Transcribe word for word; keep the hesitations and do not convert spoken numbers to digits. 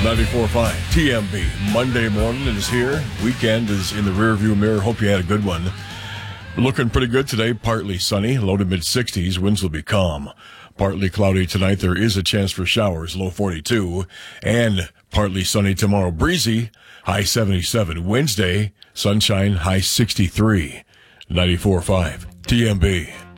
ninety-four point five T M B. Monday morning is here. Weekend is in the rearview mirror. Hope you had a good one. Looking pretty good today. Partly sunny, low to mid-sixties. Winds will be calm. Partly cloudy tonight. There is a chance for showers, low forty-two. And partly sunny tomorrow. Breezy, high seventy-seven. Wednesday, sunshine, high sixty-three. ninety-four point five T M B.